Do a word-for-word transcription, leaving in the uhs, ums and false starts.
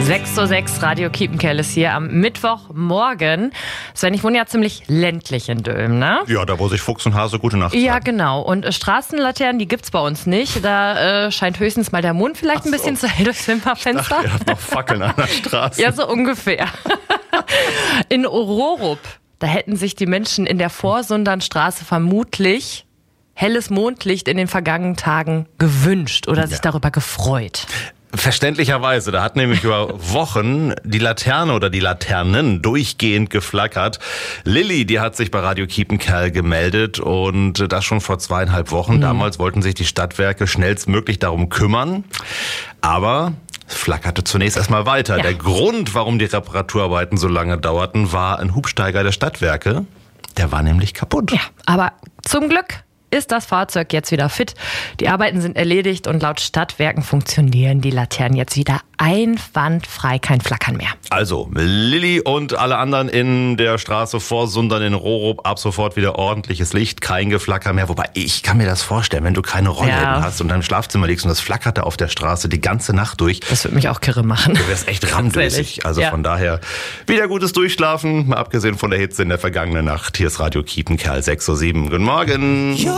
sechs Uhr sechs, Radio Kiepenkerl ist hier am Mittwochmorgen. Sven, ich wohne ja ziemlich ländlich in Dülmen, ne? Ja, da wo sich Fuchs und Hase gute Nacht sagen. Ja, genau. Und äh, Straßenlaternen, die gibt's bei uns nicht. Da äh, scheint höchstens mal der Mond vielleicht Ach ein bisschen so. zu hell durchs Wimperfenster. Ihr habt noch Fackeln an der Straße. Ja, so ungefähr. In Ororup, da hätten sich die Menschen in der Vorsundernstraße vermutlich helles Mondlicht in den vergangenen Tagen gewünscht oder sich Ja. darüber gefreut. Verständlicherweise, da hat nämlich über Wochen die Laterne oder die Laternen durchgehend geflackert. Lilly, die hat sich bei Radio Kiepenkerl gemeldet und das schon vor zweieinhalb Wochen. Mhm. Damals wollten sich die Stadtwerke schnellstmöglich darum kümmern, aber es flackerte zunächst erstmal weiter. Ja. Der Grund, warum die Reparaturarbeiten so lange dauerten, war ein Hubsteiger der Stadtwerke. Der war nämlich kaputt. Ja, aber zum Glück ist das Fahrzeug jetzt wieder fit. Die Arbeiten sind erledigt und laut Stadtwerken funktionieren die Laternen jetzt wieder einwandfrei, kein Flackern mehr. Also, Lilly und alle anderen in der Straße vor Sundern in Ororup, ab sofort wieder ordentliches Licht, kein Geflacker mehr. Wobei, ich kann mir das vorstellen, wenn du keine Rollläden Ja. hast und in deinem Schlafzimmer liegst und das flackerte auf der Straße die ganze Nacht durch. Das würde mich auch kirre machen. Du wärst echt ramdösig. Also Ja. von daher wieder gutes Durchschlafen, mal abgesehen von der Hitze in der vergangenen Nacht. Hier ist Radio Kiepenkerl sechs Uhr sieben. Guten Morgen.